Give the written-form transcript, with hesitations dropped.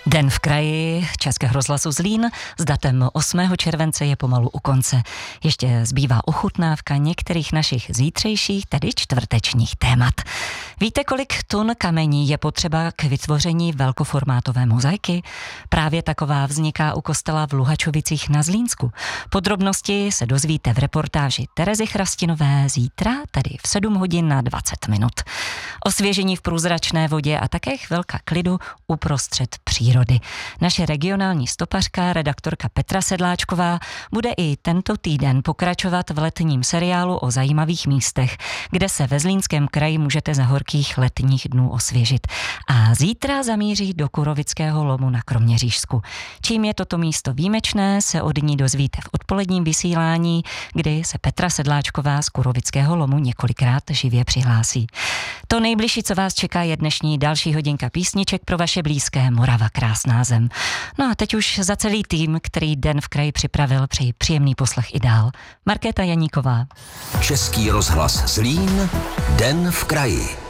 Den v kraji Českého rozhlasu Zlín s datem 8. července je pomalu u konce. Ještě zbývá ochutnávka některých našich zítřejších, tedy čtvrtečních témat. Víte, kolik tun kamení je potřeba k vytvoření velkoformátové mozaiky? Právě taková vzniká u kostela v Luhačovicích na Zlínsku. Podrobnosti se dozvíte v reportáži Terezy Chrastinové zítra, tedy v 7 hodin na 20 minut. Osvěžení v průzračné vodě a také chvilka klidu uprostřed přírody. Naše regionální stopařka, redaktorka Petra Sedláčková, bude i tento týden pokračovat v letním seriálu o zajímavých místech, kde se ve Zlínském kraji můžete za horkých letních dnů osvěžit. A zítra zamíří do Kurovického lomu na Kroměřížsku. Čím je toto místo výjimečné, se od ní dozvíte v odpoledním vysílání, kdy se Petra Sedláčková z Kurovického lomu několikrát živě přihlásí. To nejbližší, co vás čeká, je dnešní další hodinka písniček pro vaše blízké Morava krásná zem. No a teď už za celý tým, který Den v kraji připravil, přeji příjemný poslech i dál. Markéta Janíková. Český rozhlas Zlín, Den v kraji.